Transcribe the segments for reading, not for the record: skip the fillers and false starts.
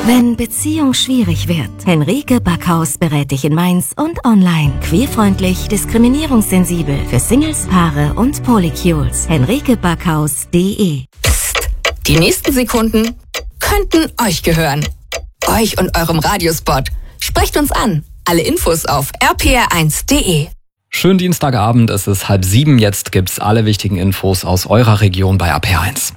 Wenn Beziehung schwierig wird, Henrike Backhaus berät dich in Mainz und online. Queerfreundlich, diskriminierungssensibel, für Singles, Paare und Polycules. henrikebackhaus.de. Psst, die nächsten Sekunden könnten euch gehören. Euch und eurem Radiospot. Sprecht uns an. Alle Infos auf rpr1.de. Schönen Dienstagabend, es ist 6:30. Jetzt gibt's alle wichtigen Infos aus eurer Region bei RPR1.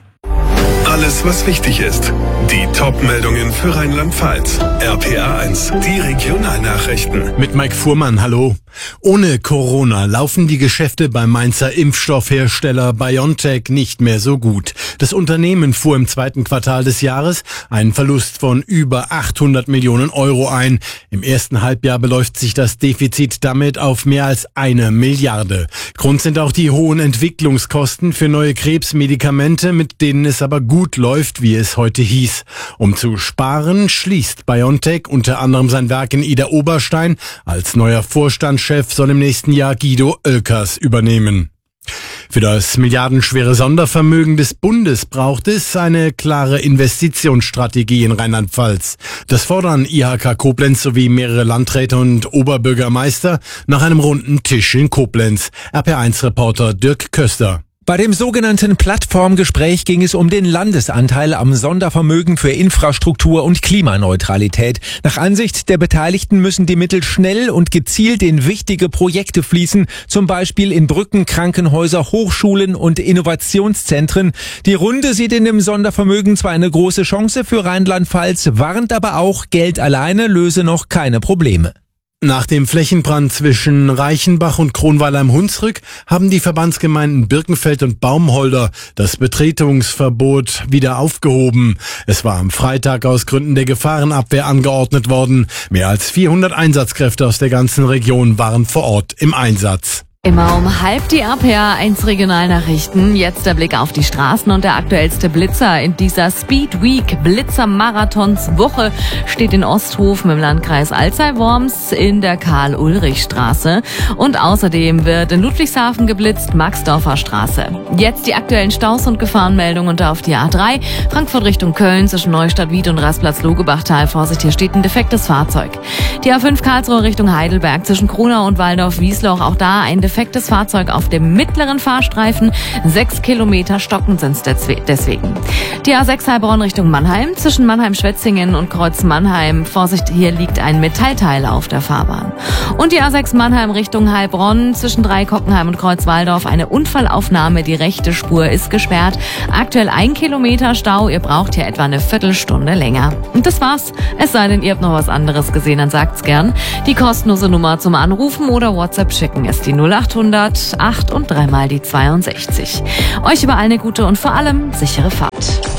Alles, was wichtig ist. Die Top-Meldungen für Rheinland-Pfalz. RPR1, die Regionalnachrichten. Mit Mike Fuhrmann, hallo. Ohne Corona laufen die Geschäfte beim Mainzer Impfstoffhersteller BioNTech nicht mehr so gut. Das Unternehmen fuhr im zweiten Quartal des Jahres einen Verlust von über 800 Millionen Euro ein. Im ersten Halbjahr beläuft sich das Defizit damit auf mehr als 1 Milliarde. Grund sind auch die hohen Entwicklungskosten für neue Krebsmedikamente, mit denen es aber gut läuft, wie es heute hieß. Um zu sparen, schließt BioNTech unter anderem sein Werk in Idar-Oberstein. Als neuer Vorstandschef soll im nächsten Jahr Guido Oelkers übernehmen. Für das milliardenschwere Sondervermögen des Bundes braucht es eine klare Investitionsstrategie in Rheinland-Pfalz. Das fordern IHK Koblenz sowie mehrere Landräte und Oberbürgermeister nach einem runden Tisch in Koblenz. RPR1-Reporter Dirk Köster. Bei dem sogenannten Plattformgespräch ging es um den Landesanteil am Sondervermögen für Infrastruktur und Klimaneutralität. Nach Ansicht der Beteiligten müssen die Mittel schnell und gezielt in wichtige Projekte fließen, zum Beispiel in Brücken, Krankenhäuser, Hochschulen und Innovationszentren. Die Runde sieht in dem Sondervermögen zwar eine große Chance für Rheinland-Pfalz, warnt aber auch, Geld alleine löse noch keine Probleme. Nach dem Flächenbrand zwischen Reichenbach und Kronweiler im Hunsrück haben die Verbandsgemeinden Birkenfeld und Baumholder das Betretungsverbot wieder aufgehoben. Es war am Freitag aus Gründen der Gefahrenabwehr angeordnet worden. Mehr als 400 Einsatzkräfte aus der ganzen Region waren vor Ort im Einsatz. Immer um 12:30 die RPR1 Regionalnachrichten. Jetzt der Blick auf die Straßen und der aktuellste Blitzer in dieser Speed Week Blitzer-Marathons-Woche steht in Osthofen im Landkreis Alzey-Worms in der Karl-Ulrich-Straße. Und außerdem wird in Ludwigshafen geblitzt, Maxdorfer Straße. Jetzt die aktuellen Staus und Gefahrenmeldungen und auf die A3. Frankfurt Richtung Köln zwischen Neustadt-Wied und Rastplatz-Logebachtal. Vorsicht, hier steht ein defektes Fahrzeug. Die A5 Karlsruhe Richtung Heidelberg zwischen Kronau und Waldorf-Wiesloch. Auch da ein defektes Fahrzeug auf dem mittleren Fahrstreifen. 6 Kilometer stockend sind es deswegen. Die A6 Heilbronn Richtung Mannheim zwischen Mannheim-Schwetzingen und Kreuz Mannheim. Vorsicht, hier liegt ein Metallteil auf der Fahrbahn. Und die A6 Mannheim Richtung Heilbronn zwischen Dreikockenheim und Kreuz Walldorf. Eine Unfallaufnahme, die rechte Spur ist gesperrt. Aktuell 1 Kilometer Stau. Ihr braucht hier etwa eine Viertelstunde länger. Und das war's. Es sei denn, ihr habt noch was anderes gesehen, dann sagt's gern. Die kostenlose Nummer zum Anrufen oder WhatsApp schicken ist die 0800 8 und 3 mal die 62. Euch überall eine gute und vor allem sichere Fahrt.